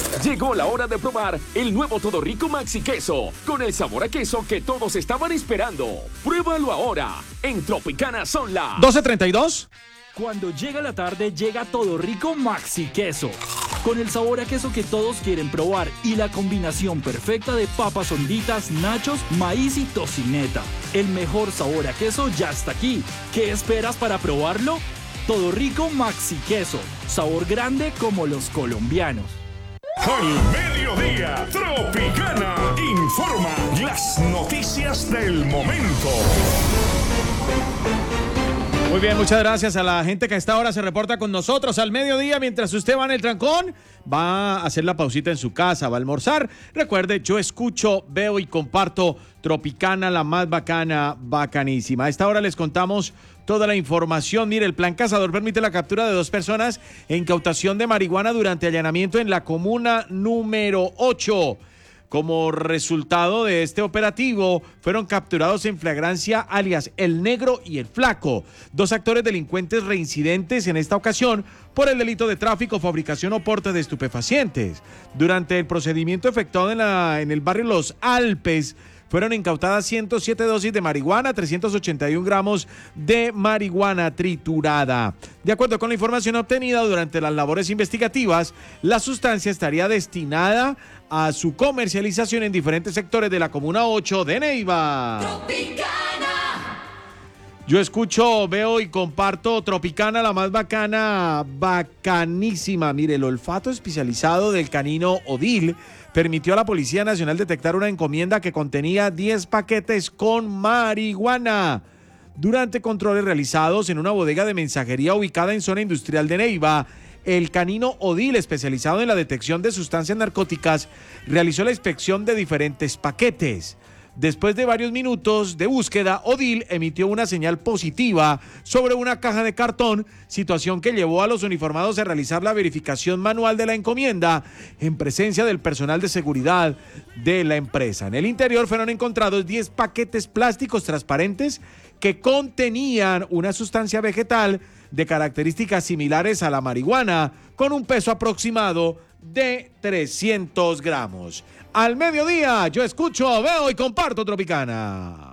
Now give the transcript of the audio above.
Llegó la hora de probar el nuevo Todo Rico Maxi Queso, con el sabor a queso que todos estaban esperando. Pruébalo ahora. En Tropicana son las 12:32. Cuando llega la tarde, llega Todo Rico Maxi Queso. Con el sabor a queso que todos quieren probar y la combinación perfecta de papas honditas, nachos, maíz y tocineta. El mejor sabor a queso ya está aquí. ¿Qué esperas para probarlo? Todo Rico Maxi Queso. Sabor grande como los colombianos. Al mediodía, Tropicana informa las noticias del momento. Muy bien, muchas gracias a la gente que a esta hora se reporta con nosotros al mediodía. Mientras usted va en el trancón, va a hacer la pausita en su casa, va a almorzar. Recuerde, yo escucho, veo y comparto Tropicana, la más bacana, bacanísima. A esta hora les contamos toda la información. Mire, el plan Cazador permite la captura de 2 personas en incautación de marihuana durante allanamiento en la comuna número 8. Como resultado de este operativo, fueron capturados en flagrancia alias El Negro y El Flaco, 2 actores delincuentes reincidentes en esta ocasión por el delito de tráfico, fabricación o porte de estupefacientes. Durante el procedimiento efectuado en el barrio Los Alpes, fueron incautadas 107 dosis de marihuana, 381 gramos de marihuana triturada. De acuerdo con la información obtenida durante las labores investigativas, la sustancia estaría destinada a su comercialización en diferentes sectores de la Comuna 8 de Neiva. Tropicana. Yo escucho, veo y comparto Tropicana, la más bacana, bacanísima. Mire, el olfato especializado del canino Odil permitió a la Policía Nacional detectar una encomienda que contenía 10 paquetes con marihuana. Durante controles realizados en una bodega de mensajería ubicada en zona industrial de Neiva, el canino Odil, especializado en la detección de sustancias narcóticas, realizó la inspección de diferentes paquetes. Después de varios minutos de búsqueda, Odil emitió una señal positiva sobre una caja de cartón, situación que llevó a los uniformados a realizar la verificación manual de la encomienda en presencia del personal de seguridad de la empresa. En el interior fueron encontrados 10 paquetes plásticos transparentes que contenían una sustancia vegetal de características similares a la marihuana, con un peso aproximado de 300 gramos. Al mediodía, yo escucho, veo y comparto Tropicana.